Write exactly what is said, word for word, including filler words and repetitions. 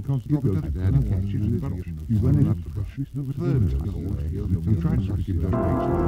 concentrate. You run into the third. You try to keep those